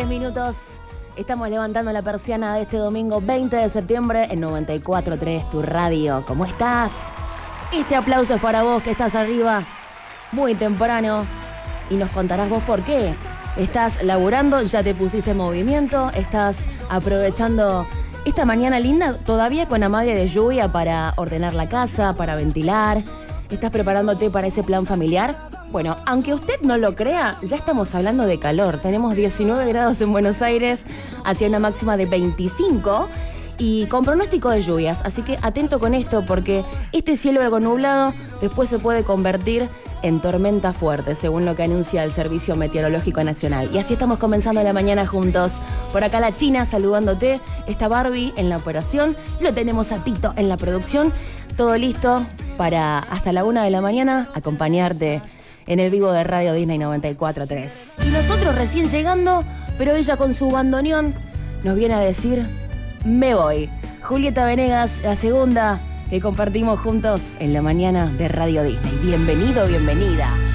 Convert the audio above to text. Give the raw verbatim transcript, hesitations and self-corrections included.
diez minutos. Estamos levantando la persiana de este domingo veinte de septiembre en noventa y cuatro punto tres, tu radio. ¿Cómo estás? Este aplauso es para vos que estás arriba muy temprano y nos contarás vos por qué. ¿Estás laburando? ¿Ya te pusiste en movimiento? ¿Estás aprovechando esta mañana linda todavía con amague de lluvia para ordenar la casa, para ventilar? ¿Estás preparándote para ese plan familiar? Bueno, aunque usted no lo crea, ya estamos hablando de calor. Tenemos diecinueve grados en Buenos Aires, hacia una máxima de veinticinco y con pronóstico de lluvias. Así que atento con esto porque este cielo algo nublado después se puede convertir en tormenta fuerte, según lo que anuncia el Servicio Meteorológico Nacional. Y así estamos comenzando la mañana juntos. Por acá la China saludándote, está Barbie en la operación, lo tenemos a Tito en la producción. Todo listo para hasta la una de la mañana acompañarte en el vivo de Radio Disney noventa y cuatro punto tres. Y nosotros recién llegando, pero ella con su bandoneón nos viene a decir, me voy. Julieta Venegas, la segunda que compartimos juntos en la mañana de Radio Disney. Bienvenido, bienvenida.